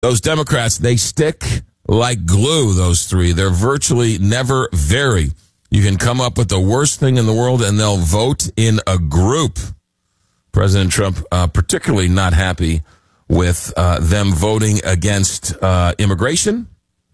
Those Democrats, they stick like glue, those three. They're virtually never vary. You can come up with the worst thing in the world, and they'll vote in a group. President Trump particularly not happy with them voting against immigration,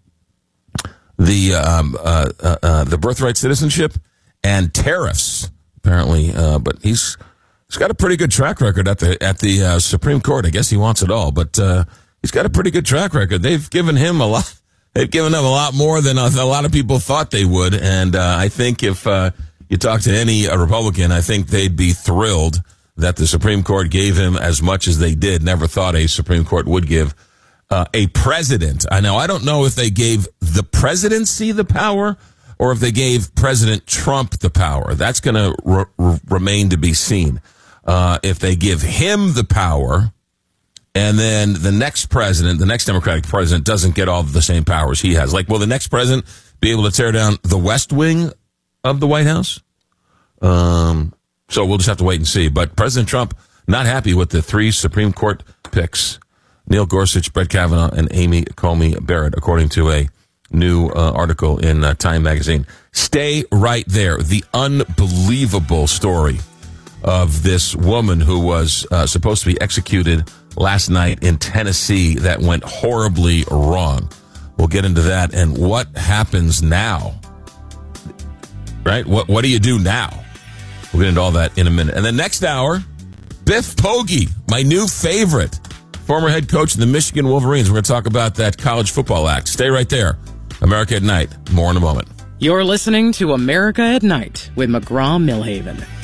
the birthright citizenship, and tariffs. Apparently, but he's got a pretty good track record at the Supreme Court. I guess he wants it all, but he's got a pretty good track record. They've given him a lot. They've given him a lot more than a lot of people thought they would. And I think if you talk to any Republican, I think they'd be thrilled that the Supreme Court gave him as much as they did. Never thought a Supreme Court would give a president. I know. I don't know if they gave the presidency the power or if they gave President Trump the power. That's going to remain to be seen. If they give him the power, and then the next president, the next Democratic president, doesn't get all of the same powers he has. Like, will the next president be able to tear down the West Wing of the White House? So we'll just have to wait and see. But President Trump not happy with the three Supreme Court picks: Neil Gorsuch, Brett Kavanaugh, and Amy Coney Barrett, according to a new article in Time magazine. Stay right there. The unbelievable story of this woman who was supposed to be executed last night in Tennessee that went horribly wrong. We'll get into that and what happens now. Right? What do you do now? We'll get into all that in a minute. And then next hour, Biff Poggi, my new favorite, former head coach of the Michigan Wolverines. We're going to talk about that college football act. Stay right there. America at Night. More in a moment. You're listening to America at Night with McGraw-Milhaven.